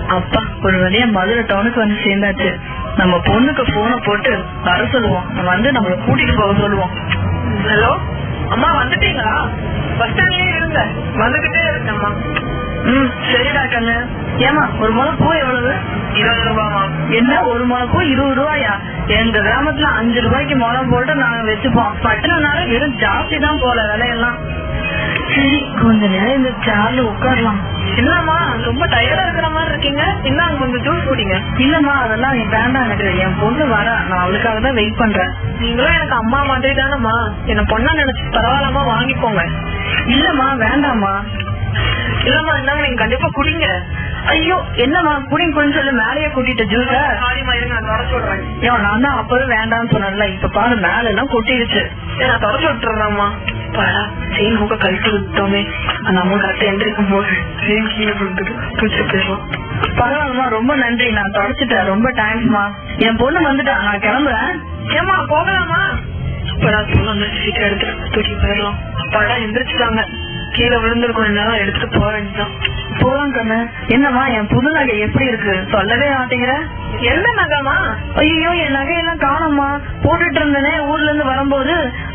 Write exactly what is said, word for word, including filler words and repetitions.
அப்பா ஒரு வழியா மதுரை டவுனுக்கு வந்து சேர்ந்தாச்சு. நம்ம பொண்ணுக்கு போனை போட்டு வர சொல்லுவோம், வந்து நம்மள கூட்டிட்டு போக சொல்லுவோம். ஹலோ அம்மா, வந்துட்டீங்களா? பஸ் ஸ்டாண்ட்லயே இருங்க, வந்துகிட்டே இருக்கேம்மா. ம் சரிடா கண்ணு. ஏமா ஒரு முளை பூ எவ்வளவு? இருபது ரூபாமா. என்ன ஒரு முளை பூ இருபது ரூபாயா? எங்க கிராமத்துல அஞ்சு ரூபாய்க்கு முளை போட்டு நாங்க வச்சுப்போம். பட்டணம்னால வெறும் ஜாஸ்தி தான் போல விலையெல்லாம். சரி கொஞ்ச நேரம் இந்த சேர்ல உட்காரலாம். என்னம்மா ரொம்ப டயர்டா இருக்கிற மாதிரி இருக்கீங்க, இந்தாங்க கொஞ்சம் ஜூஸ் குடிங்க. இல்லம்மா அதெல்லாம் நீ வேண்டாம், எனக்கு என் பொண்ணு வர, நான் அவளுக்காக தான் வெயிட் பண்றேன். நீங்களும் எனக்கு அம்மா மாதிரி தானம்மா, என்ன பொண்ணா நினைச்சு பரவாயில்லமா வாங்கிக்கோங்க. இல்லம்மா வேண்டாமா. இல்லம்மா இந்தாங்க, நீங்க கண்டிப்பா குடிங்க. ஐயோ என்னம்மா குடிங்க கொஞ்சம் சொல்லு, மேலேயே கூட்டிட்டு ஜூஸ. சாரிம்மா இருங்க, நான் தொடச்சு விடுறேன். ஏன் நான் தான் அப்பவே வேண்டாம்னு சொன்னேன்ல, இப்ப பாரு மேல எல்லாம் கொட்டிடுச்சு. நான் தொடச்சு விட்டுறேன்மா. செயின் மூக்க கழிச்சு விட்டோமே, அந்த அம்மா கரெக்டா எந்திரிக்கும் போது செயின் கீழே விழுந்துட்டு பேசலாம். பரவாயில்லமா, ரொம்ப நன்றி, நான் தொடச்சிட்டேன், ரொம்ப தேங்க்ஸ்மா. என் பொண்ணு வந்துட்டா, நான் கிளம்புறேன். ஏமா போகலாமா? அப்படா பொண்ணு சீக்கிரம் எடுத்துட்டு தூக்கி போயிடலாம். அப்பாடா எந்திரிச்சுட்டாங்க, கீழே விழுந்திருக்கும், என்னாலும் எடுத்துட்டு போக வேண்டியதான். போலாம் கண்ணு. என்னம்மா என் புது நகை எப்படி இருக்கு, சொல்லவே மாட்டேங்கிற? எந்த நகைமா? ஐயோ என் நகையெல்லாம் காணோம்மா. போட்டுட்டு இருந்தேனே ஊர்ல இருந்து வரும்போது,